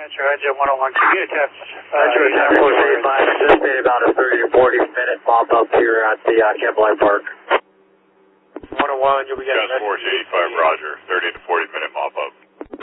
Roger, 101, can you tap? Roger, tap 485, anticipate about a 30 to 40 minute pop up here at the Campbell Light Park. 101, you'll be getting... Gus 485, Roger, 30 to 40 minute mop up.